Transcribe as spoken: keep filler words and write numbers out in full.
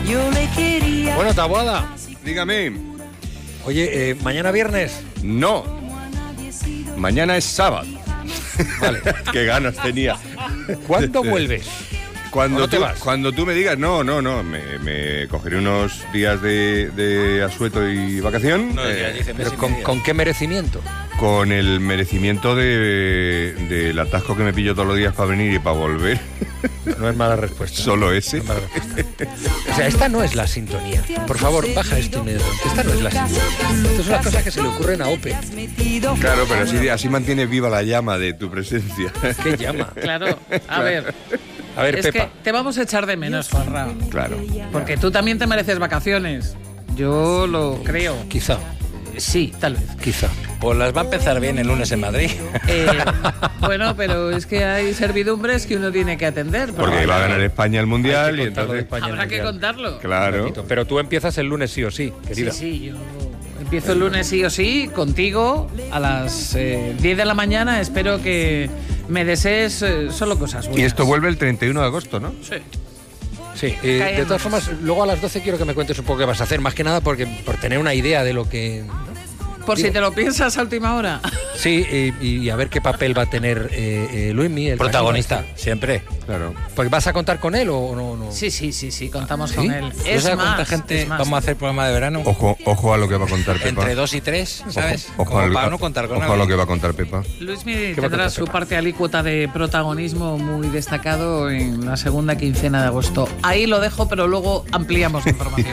Yo le quería. Bueno, Taboada. Dígame. Oye, eh, ¿mañana viernes? No. Mañana es sábado. Vale. Qué ganas tenía. ¿Cuándo vuelves? Cuando, ¿No te tú, vas? cuando tú me digas, no, no, no, me, me cogeré unos días de, de asueto y vacación. No, ya eh, dice mes ¿Pero y con, medio. con qué merecimiento? con el merecimiento de, del atasco que me pillo todos los días para venir y para volver. No es mala respuesta. Solo ese. No es mala respuesta. O sea, esta no es la sintonía. Por favor, baja esto inmediatamente. Esta no es la sintonía. Estas son las cosas que se le ocurren a Ope. Claro, pero así, así mantienes viva la llama de tu presencia. ¿Qué llama? Claro, a ver. A ver, Es Pepa. que te vamos a echar de menos, Juanra. Claro. Porque tú también te mereces vacaciones. Yo lo creo. Quizá, Sí, tal vez. quizá. Pues las va a empezar bien el lunes en Madrid. Eh, bueno, pero es que hay servidumbres que uno tiene que atender. Porque va a ganar España el Mundial Hay que y contarlo de entonces... España en el Habrá que Mundial. contarlo. Claro. Pero tú empiezas el lunes sí o sí, Sí, querida. sí, yo empiezo el lunes sí o sí contigo a las eh, diez de la mañana. Espero que me desees eh, solo cosas buenas. Y esto vuelve el treinta y uno de agosto, ¿no? Sí. Sí, eh, Cae de en todas formas, luego a las doce quiero que me cuentes un poco qué vas a hacer, más que nada porque por tener una idea de lo que... ¿no? Por Digo- si te lo piensas a última hora. Sí, y, y a ver qué papel va a tener eh, eh, Luismi, el Protagonista, caníbal. siempre. Claro. Pues ¿vas a contar con él o no? no? Sí, sí, sí, sí, contamos ¿Sí? con él. ¿No Es sabes cuánta más, gente es más. vamos a hacer programa de verano? Ojo, ojo a lo que va a contar Pepa. Entre dos y tres, ¿sabes? Ojo, ojo Como a lo- para no contar con ojo a lo nadie. que va a contar Pepa. Luismi va a tendrá contar, su Pepa? parte alícuota de protagonismo muy destacado en la segunda quincena de agosto. Ahí lo dejo, pero luego ampliamos la información.